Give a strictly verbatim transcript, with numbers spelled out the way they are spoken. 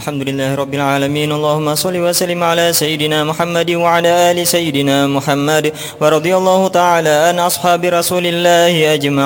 الحمد لله رب العالمين. اللهم صل وسلم على سيدنا محمد وعلى آل سيدنا محمد، ورضي الله تعالى عن أصحاب رسول الله أجمعين.